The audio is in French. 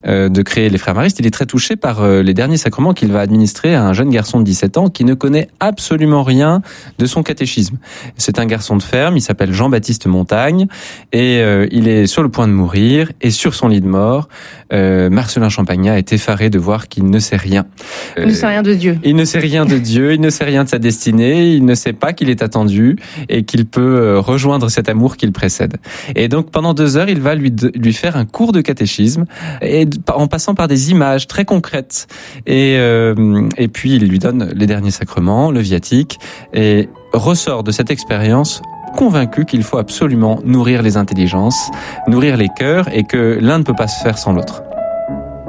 de créer les Frères Maristes, il est très touché par les derniers sacrements qu'il va administrer à un jeune garçon de 17 ans qui ne connaît absolument rien de son catéchisme. C'est un garçon de ferme, il s'appelle Jean-Baptiste Montagne, et il est sur le point de mourir, et sur son lit de mort, Marcellin Champagnat est effaré de voir qu'il ne sait rien. Il ne sait rien de Dieu. Il ne sait rien de Dieu, il ne sait rien de sa destinée, il ne sait pas qu'il est attendu et qu'il peut rejoindre cet amour qu'il précède. Et donc pendant 2 heures, il va lui faire un cours de catéchisme, et en passant par des images très concrètes. Et puis il lui donne les derniers sacrements, le viatique, et ressort de cette expérience convaincu qu'il faut absolument nourrir les intelligences, nourrir les cœurs, et que l'un ne peut pas se faire sans l'autre.